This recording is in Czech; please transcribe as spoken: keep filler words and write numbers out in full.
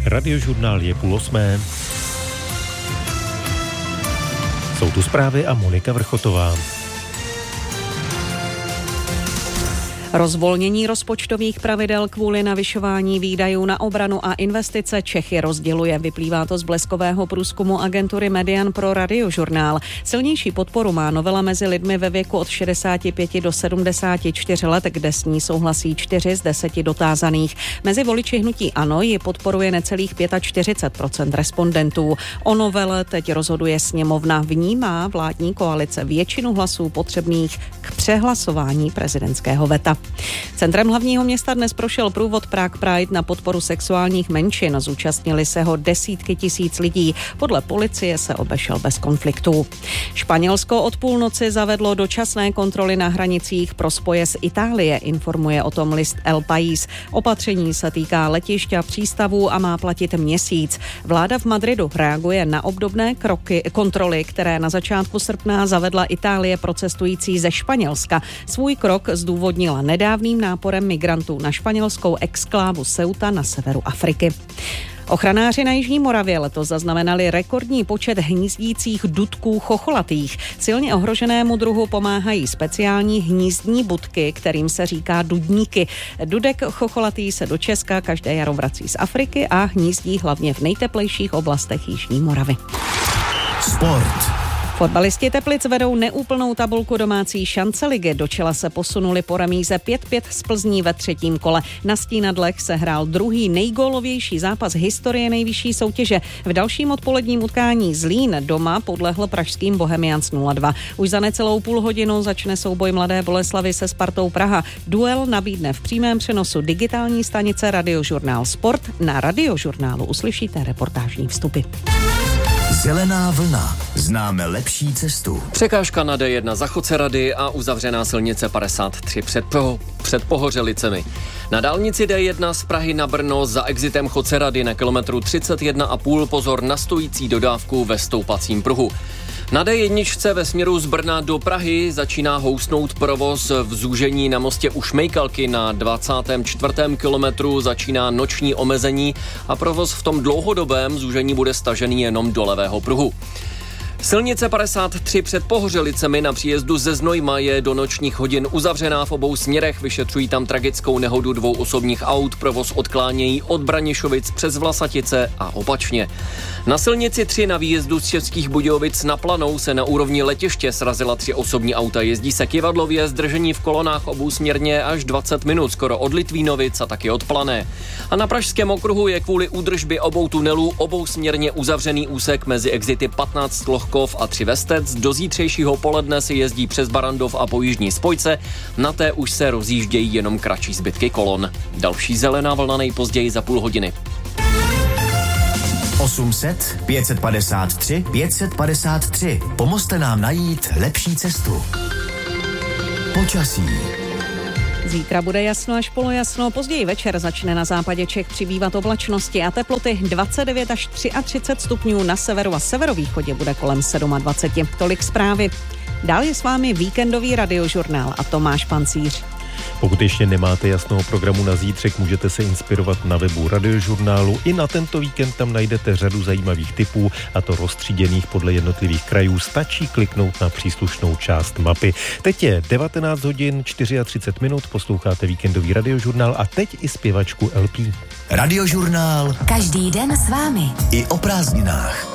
Radiožurnál je půl osmé. Jsou tu zprávy a Monika Vrchotová. Rozvolnění rozpočtových pravidel kvůli navyšování výdajů na obranu a investice Čechy rozděluje. Vyplývá to z bleskového průzkumu agentury Median pro Radiožurnál. Silnější podporu má novela mezi lidmi ve věku od šedesáti pěti do sedmdesáti čtyř let, kde s ní souhlasí čtyři z deseti dotázaných. Mezi voliči hnutí ANO ji podporuje necelých čtyřicet pět procent respondentů. O novele teď rozhoduje sněmovna. V ní má vládní koalice většinu hlasů potřebných k přehlasování prezidentského veta. Centrem hlavního města dnes prošel průvod Prague Pride na podporu sexuálních menšin. Zúčastnili se ho desítky tisíc lidí. Podle policie se obešel bez konfliktů. Španělsko od půlnoci zavedlo dočasné kontroly na hranicích pro spoje z Itálie, informuje o tom list El País. Opatření se týká letišť a přístavů a má platit měsíc. Vláda v Madridu reaguje na obdobné kroky, kontroly, které na začátku srpna zavedla Itálie pro cestující ze Španělska. Svůj krok zdůvodnila nedávným náporem migrantů na španělskou exklávu Ceuta na severu Afriky. Ochranáři na Jižní Moravě letos zaznamenali rekordní počet hnízdících dudků chocholatých. Silně ohroženému druhu pomáhají speciální hnízdní budky, kterým se říká dudníky. Dudek chocholatý se do Česka každé jaro vrací z Afriky a hnízdí hlavně v nejteplejších oblastech Jižní Moravy. Sport. Fotbalisti Teplic vedou neúplnou tabulku domácí šanceligy. Do čela se posunuli po remíze pět pět z Plzní ve třetím kole. Na Stínadlech se hrál druhý nejgólovější zápas historie nejvyšší soutěže. V dalším odpoledním utkání Zlín doma podlehl pražským Bohemians nula dva. Už za necelou půl hodinu začne souboj Mladé Boleslavi se Spartou Praha. Duel nabídne v přímém přenosu digitální stanice Radiožurnál Sport. Na Radiožurnálu uslyšíte reportážní vstupy. Zelená vlna. Známe lepší cestu. Překážka na D jedna za Chocerady a uzavřená silnice padesát tři před, po, před Pohořelicemi. Na dálnici D jedna z Prahy na Brno za exitem Chocerady na kilometru třicet jedna a půl pozor na stojící dodávku ve stoupacím pruhu. Na D jedna ve směru z Brna do Prahy začíná housnout provoz v zúžení na mostě u Šmejkalky. Na dvacátém čtvrtém kilometru začíná noční omezení a provoz v tom dlouhodobém zúžení bude stažený jenom do levého pruhu. Silnice padesát tři před Pohořelicemi na příjezdu ze Znojma je do nočních hodin uzavřená v obou směrech. Vyšetřují tam tragickou nehodu dvou osobních aut. Provoz odklánějí od Branišovic přes Vlasatice a opačně. Na silnici tři na výjezdu z Českých Budějovic na Planou se na úrovni letiště srazila tři osobní auta. Jezdí se Kivadlově, zdržení v kolonách obousměrně až dvacet minut, skoro od Litvinovic a taky od Plané. A na Pražském okruhu je kvůli údržbě obou tunelů obousměrně uzavřený úsek mezi exity patnáct Lohkov a tři Vestec. Do zítřejšího poledne se jezdí přes Barandov a po jižní spojce. Na té už se rozjíždějí jenom kratší zbytky kolon. Další zelená vlna nejpozději za půl hodiny. osm set pět set padesát tři pět set padesát tři. Pomozte nám najít lepší cestu. Počasí. Zítra bude jasno až polojasno, později večer začne na západě Čech přibývat oblačnosti a teploty dvacet devět až třicet tři stupňů, na severu a severovýchodě bude kolem dvacet sedm. Tolik zprávy. Dál je s vámi víkendový Radiožurnál a Tomáš Pancíř. Pokud ještě nemáte jasného programu na zítřek, můžete se inspirovat na webu Radiožurnálu. I na tento víkend tam najdete řadu zajímavých tipů, a to rozstříděných podle jednotlivých krajů. Stačí kliknout na příslušnou část mapy. Teď je devatenáct hodin třicet čtyři minut, posloucháte víkendový Radiožurnál a teď i zpěvačku L P. Radiožurnál. Každý den s vámi. I o prázdninách.